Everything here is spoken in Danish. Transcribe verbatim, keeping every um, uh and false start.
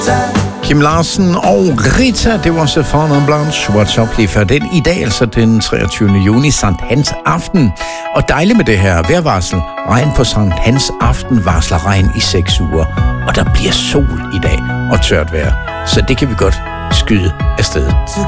Kim Larsen og Rita, det var Stefano Blanche, What's Up lige før den. I dag altså den treogtyvende juni, Sankt Hans aften. Og dejligt med det her vejrvarsel. Regn på Sankt Hans aften varsler regn i seks uger. Og der bliver sol i dag og tørt vejr. Så det kan vi godt skyde afsted.